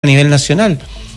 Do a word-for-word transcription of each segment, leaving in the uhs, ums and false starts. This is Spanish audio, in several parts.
nivel nacional.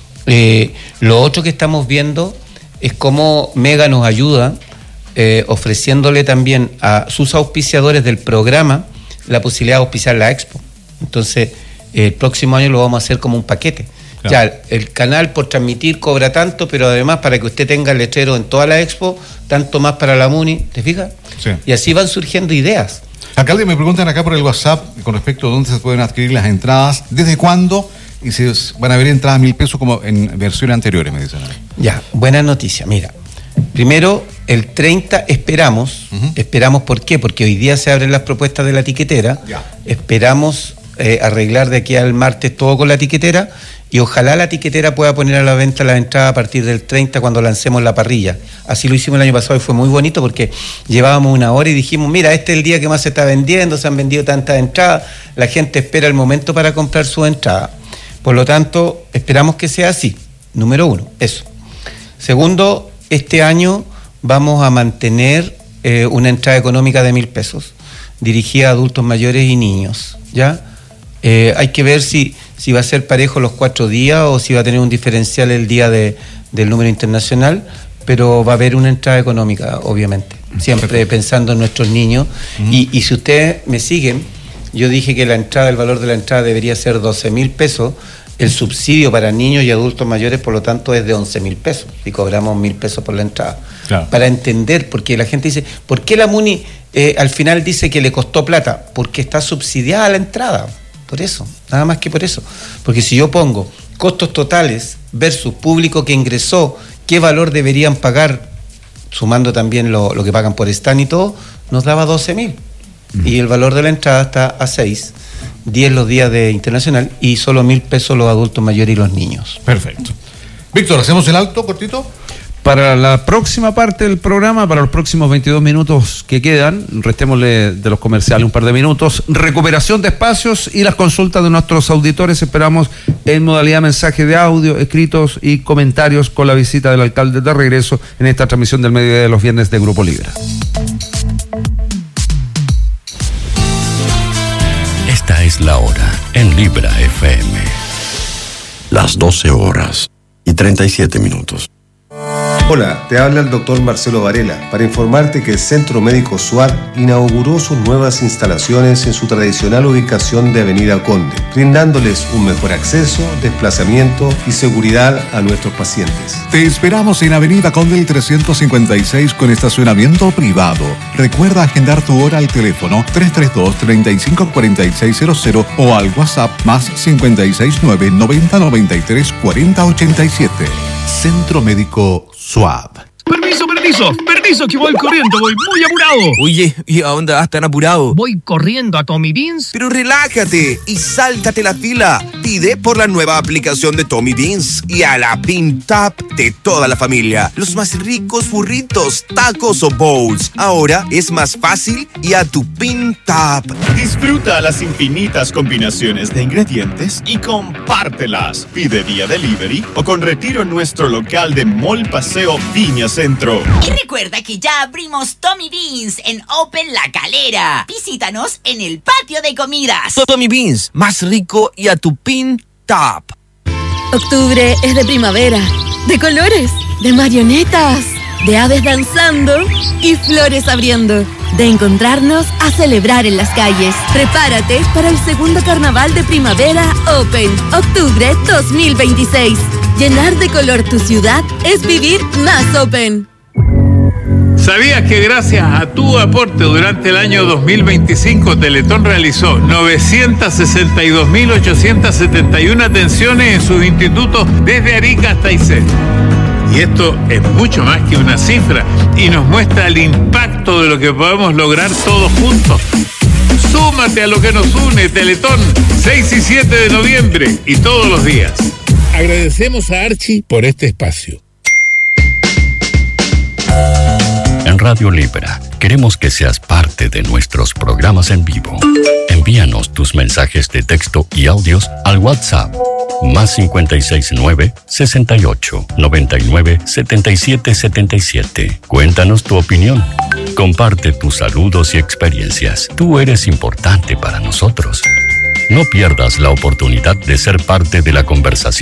Eh, lo otro que estamos viendo es cómo Mega nos ayuda eh, ofreciéndole también a sus auspiciadores del programa la posibilidad de auspiciar la Expo. Entonces, eh, el próximo año lo vamos a hacer como un paquete. Claro. Ya, el canal por transmitir cobra tanto, pero además para que usted tenga el letrero en toda la Expo, tanto más para la MUNI, ¿te fijas? Sí. Y así van surgiendo ideas. Alcalde, me preguntan acá por el WhatsApp con respecto a dónde se pueden adquirir las entradas, desde cuándo, y si van a haber entradas a mil pesos como en versiones anteriores, me dicen. Ya, buena noticia. Mira, primero, el treinta esperamos, uh-huh. esperamos, ¿por qué? Porque hoy día se abren las propuestas de la tiquetera, ya. esperamos eh, arreglar de aquí al martes todo con la tiquetera, y ojalá la tiquetera pueda poner a la venta la entrada a partir del treinta cuando lancemos la parrilla. Así lo hicimos el año pasado y fue muy bonito porque llevábamos una hora y dijimos, mira, este es el día que más se está vendiendo, se han vendido tantas entradas, la gente espera el momento para comprar su entrada. Por lo tanto, esperamos que sea así. Número uno, eso. Segundo, este año vamos a mantener eh, una entrada económica de mil pesos, dirigida a adultos mayores y niños, ¿ya? Eh, hay que ver si... si va a ser parejo los cuatro días o si va a tener un diferencial el día de, del número internacional, pero va a haber una entrada económica, obviamente, siempre Perfecto. Pensando en nuestros niños. Uh-huh. Y, y si ustedes me siguen, yo dije que la entrada, el valor de la entrada debería ser doce mil pesos, el subsidio para niños y adultos mayores, por lo tanto, es de once mil pesos, y cobramos mil pesos por la entrada. Claro. Para entender, porque la gente dice, ¿por qué la MUNI eh, al final dice que le costó plata? Porque está subsidiada la entrada. Por eso, nada más que por eso. Porque si yo pongo costos totales versus público que ingresó, qué valor deberían pagar, sumando también lo, lo que pagan por stand y todo, nos daba doce mil. Mm. Y el valor de la entrada está a seis, diez los días de internacional y solo mil pesos los adultos mayores y los niños. Perfecto. Víctor, ¿hacemos el alto cortito? Para la próxima parte del programa, para los próximos veintidós minutos que quedan, restémosle de los comerciales un par de minutos, recuperación de espacios y las consultas de nuestros auditores. Esperamos en modalidad mensaje de audio, escritos y comentarios con la visita del alcalde de regreso en esta transmisión del mediodía de los viernes de Grupo Libra. Esta es la hora en Libra F M. Las doce horas y treinta y siete minutos. Hola, te habla el doctor Marcelo Varela para informarte que el Centro Médico SWAT inauguró sus nuevas instalaciones en su tradicional ubicación de Avenida Conde, brindándoles un mejor acceso, desplazamiento y seguridad a nuestros pacientes. Te esperamos en Avenida Conde el trescientos cincuenta y seis con estacionamiento privado. Recuerda agendar tu hora al teléfono tres tres dos, tres cinco cuatro seis cero cero o al WhatsApp más cinco seis nueve, noventa noventa y tres, cuarenta ochenta y siete. Centro Médico SWAT. Permiso, permiso, permiso que voy corriendo, voy muy apurado. Oye, ¿y a dónde vas tan apurado? Voy corriendo a Tommy Beans. Pero relájate y sáltate la fila. Pide por la nueva aplicación de Tommy Beans y a la Bean Tap de toda la familia. Los más ricos burritos, tacos o bowls. Ahora es más fácil y a tu Bean Tap. Disfruta las infinitas combinaciones de ingredientes y compártelas. Pide vía delivery o con retiro en nuestro local de Mall Paseo Viña Centro. Y recuerda que ya abrimos Tommy Beans en Open La Calera. Visítanos en el patio de comidas. Tommy Beans, más rico y a tu Pin Top. Octubre es de primavera, de colores, de marionetas, de aves danzando y flores abriendo, de encontrarnos a celebrar en las calles. Prepárate para el segundo carnaval de primavera Open, octubre dos mil veintiséis. Llenar de color tu ciudad es vivir más Open. ¿Sabías que gracias a tu aporte durante el año dos mil veinticinco Teletón realizó novecientas sesenta y dos mil ochocientas setenta y una atenciones en sus institutos desde Arica hasta Aysén? Y esto es mucho más que una cifra y nos muestra el impacto de lo que podemos lograr todos juntos. Súmate a lo que nos une, Teletón, seis y siete de noviembre y todos los días. Agradecemos a Archie por este espacio. En Radio Libra queremos que seas parte de nuestros programas en vivo. Envíanos tus mensajes de texto y audios al WhatsApp más cinco seis nueve, sesenta y ocho, noventa y nueve, setenta y siete setenta y siete. Cuéntanos tu opinión. Comparte tus saludos y experiencias. Tú eres importante para nosotros. No pierdas la oportunidad de ser parte de la conversación